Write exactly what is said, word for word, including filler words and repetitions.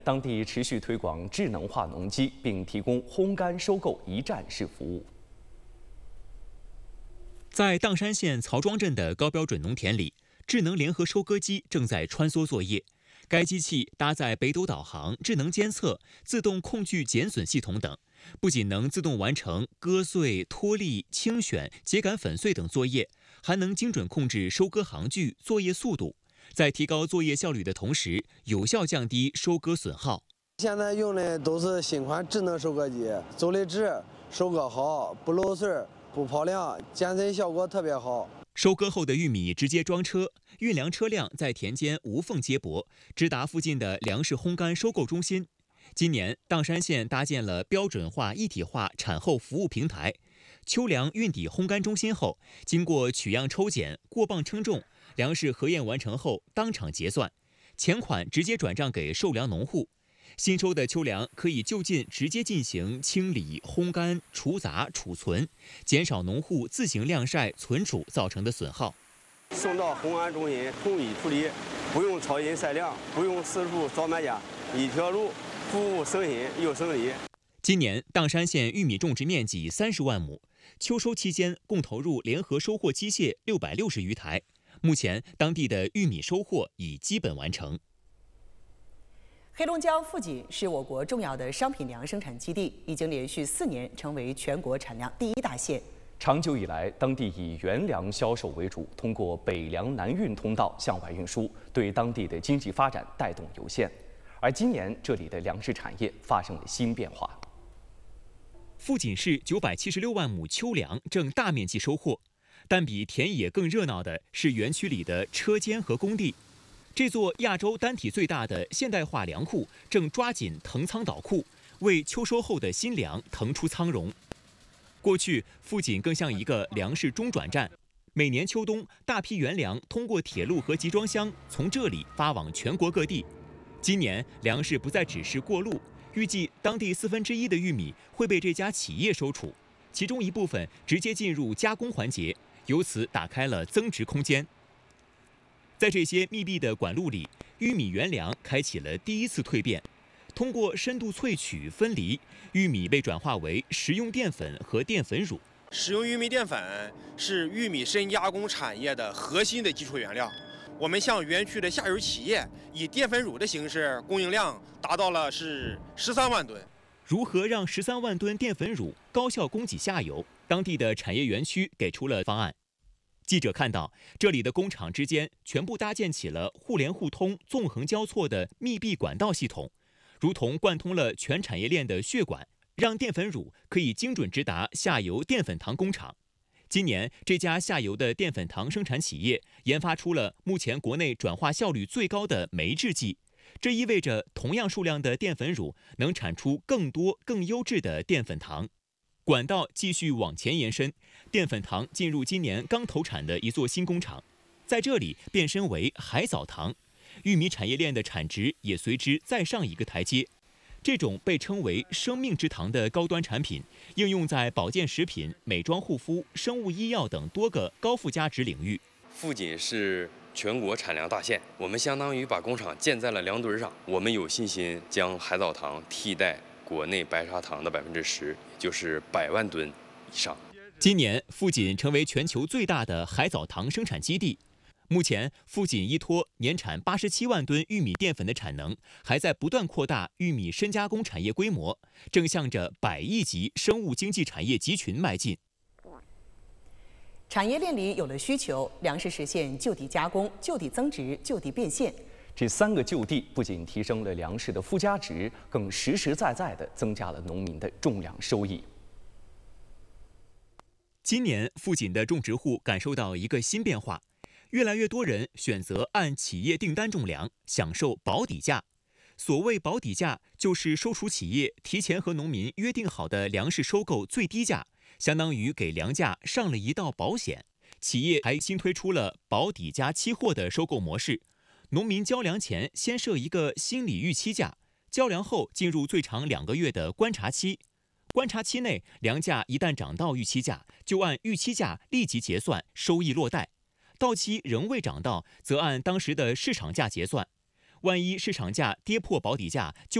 当地持续推广智能化农机，并提供烘干收购一站式服务。 在砀山县曹庄镇的高标准农田里，智能联合收割机正在穿梭作业。该机器搭载北斗导航、智能监测、自动控具减损系统等，不仅能自动完成割碎、脱粒、清选、秸秆粉碎等作业，还能精准控制收割行距、作业速度。在提高作业效率的同时，有效降低收割损耗。 现在用的都是新款智能收割机，走的直，收割好，不漏穗，不跑梁，减损效果特别好。 收割后的玉米直接装车，运粮车辆在田间无缝接驳，直达附近的粮食烘干收购中心。今年，砀山县搭建了标准化一体化产后服务平台。秋粮运抵烘干中心后，经过取样抽检、过磅称重，粮食核验完成后当场结算，钱款直接转账给受粮农户。新收的秋粮可以就近直接进行清理、烘干、除杂、储存，减少农户自行晾晒、存储造成的损耗。 送到烘干中心统一处理，不用超音晒粮，不用四处找买家，一条路，服务省心又省力。 今年砀山县玉米种植面积三十万亩，秋收期间共投入联合收获机械六百六十余台。目前，当地的玉米收获已基本完成。 黑龙江富锦是我国重要的商品粮生产基地，已经连续四年成为全国产量第一大县。 长久以来，当地以原粮销售为主，通过北粮南运通道向外运输，对当地的经济发展带动有限。而今年，这里的粮食产业发生了新变化。 富锦市九百七十六万亩秋粮正大面积收获，但比田野更热闹的是园区里的车间和工地。这座亚洲单体最大的现代化粮库正抓紧腾仓倒库，为秋收后的新粮腾出仓容。过去，富锦更像一个粮食中转站，每年秋冬，大批原粮通过铁路和集装箱从这里发往全国各地。今年，粮食不再只是过路，预计当地四分之一的玉米会被这家企业收储，其中一部分直接进入加工环节，由此打开了增值空间。在这些密闭的管路里，玉米原粮开启了第一次蜕变。通过深度萃取、分离，玉米被转化为食用淀粉和淀粉乳。 食用玉米淀粉是玉米深加工产业的核心的基础原料。我们向园区的下游企业以淀粉乳的形式供应量达到了是十三万吨。 如何让十三万吨淀粉乳高效供给下游？当地的产业园区给出了方案。记者看到，这里的工厂之间全部搭建起了互联互通、纵横交错的密闭管道系统，如同贯通了全产业链的血管，让淀粉乳可以精准直达下游淀粉糖工厂。今年，这家下游的淀粉糖生产企业研发出了目前国内转化效率最高的酶制剂，这意味着同样数量的淀粉乳能产出更多、更优质的淀粉糖。管道继续往前延伸，淀粉糖进入今年刚投产的一座新工厂，在这里变身为海藻糖，玉米产业链的产值也随之再上一个台阶。这种被称为生命之糖的高端产品，应用在保健食品、美妆护肤、生物医药等多个高附加值领域。 富锦是全国产粮大县，我们相当于把工厂建在了粮堆上，我们有信心将海藻糖替代国内白砂糖的百分之十，也就是百万吨以上。 今年，富锦成为全球最大的海藻糖生产基地。目前，富锦依托年产八十七万吨玉米淀粉的产能，还在不断扩大玉米深加工产业规模，正向着百亿级生物经济产业集群迈进。 产业链里有了需求，粮食实现就地加工、就地增值、就地变现。 这三个就地不仅提升了粮食的附加值，更实实在在地增加了农民的种粮收益。 今年，富锦的种植户感受到一个新变化。越来越多人选择按企业订单种粮，享受保底价。所谓保底价，就是收储企业提前和农民约定好的粮食收购最低价，相当于给粮价上了一道保险。企业还新推出了保底价期货的收购模式，农民交粮前先设一个心理预期价，交粮后进入最长两个月的观察期。观察期内，粮价一旦涨到预期价，就按预期价立即结算，收益落袋。到期仍未涨到，则按当时的市场价结算。 万一市场价跌破保底价，就